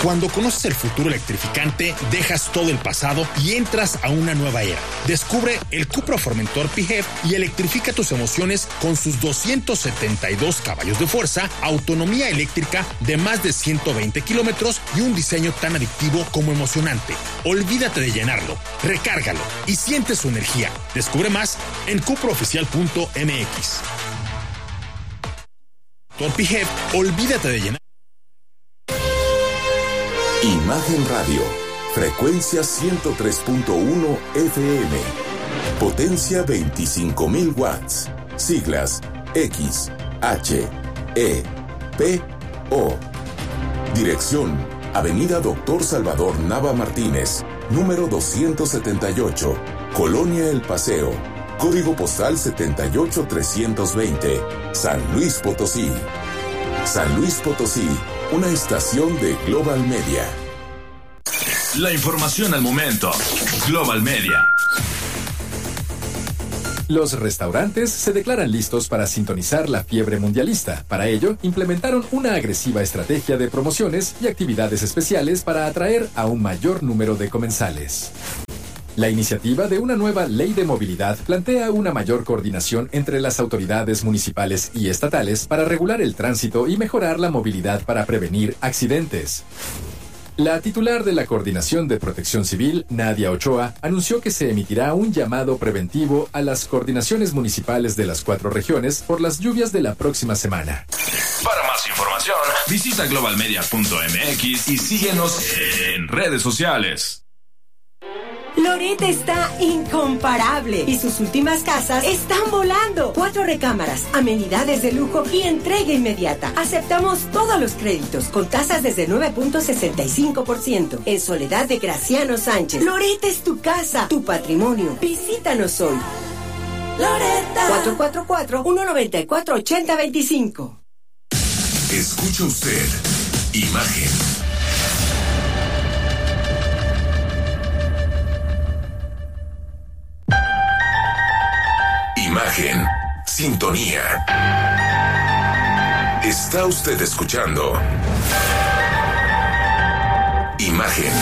Cuando conoces el futuro electrificante, dejas todo el pasado y entras a una nueva era. Descubre el Cupra Formentor PHEV y electrifica tus emociones con sus 272 caballos de fuerza, autonomía eléctrica de más de 120 kilómetros y un diseño tan adictivo como emocionante. Olvídate de llenarlo, recárgalo y siente su energía. Descubre más en cupraoficial.mx. PHEV, olvídate de llenar. Imagen Radio, frecuencia 103.1 FM, potencia 25.000 watts, siglas X, H, E, P, O. Dirección, Avenida Doctor Salvador Nava Martínez, número 278, Colonia El Paseo, código postal 78320, San Luis Potosí. San Luis Potosí, una estación de Global Media. La información al momento. Global Media. Los restaurantes se declaran listos para sintonizar la fiebre mundialista. Para ello, implementaron una agresiva estrategia de promociones y actividades especiales para atraer a un mayor número de comensales. La iniciativa de una nueva ley de movilidad plantea una mayor coordinación entre las autoridades municipales y estatales para regular el tránsito y mejorar la movilidad para prevenir accidentes. La titular de la Coordinación de Protección Civil, Nadia Ochoa, anunció que se emitirá un llamado preventivo a las coordinaciones municipales de las 4 regiones por las lluvias de la próxima semana. Para más información, visita globalmedia.mx y síguenos en redes sociales. Loret está incomparable y sus últimas casas están volando. 4 recámaras, amenidades de lujo y entrega inmediata. Aceptamos todos los créditos con tasas desde 9.65%. En Soledad de Graciano Sánchez. Loret es tu casa, tu patrimonio. Visítanos hoy. Loretta. 444-194-8025. Escucha usted Imagen. Imagen, sintonía. Está usted escuchando Imagen.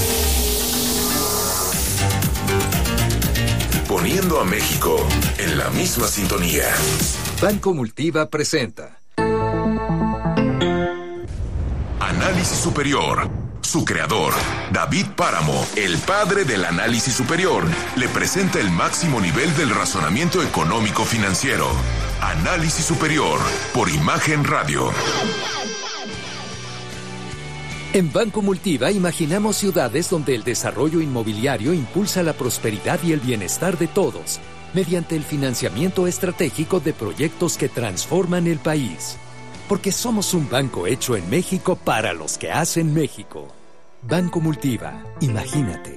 Poniendo a México en la misma sintonía. Banco Multiva presenta Análisis Superior. Su creador, David Páramo, el padre del análisis superior, le presenta el máximo nivel del razonamiento económico financiero. Análisis Superior, por Imagen Radio. En Banco Multiva imaginamos ciudades donde el desarrollo inmobiliario impulsa la prosperidad y el bienestar de todos, mediante el financiamiento estratégico de proyectos que transforman el país. Porque somos un banco hecho en México para los que hacen México. Banco Multiva, imagínate.